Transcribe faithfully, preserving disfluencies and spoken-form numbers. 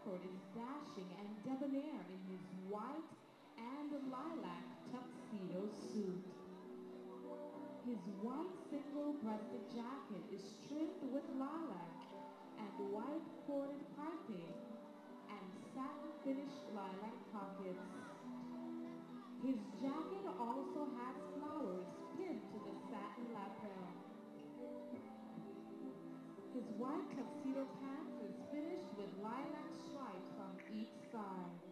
Crawford is dashing and debonair in his white and lilac tuxedo suit. His white single-breasted jacket is trimmed with lilac and white corded piping and satin-finished lilac pockets. His jacket also has flowers pinned to the satin lapel. His white tuxedo pants is finished with lilac stripes on each side.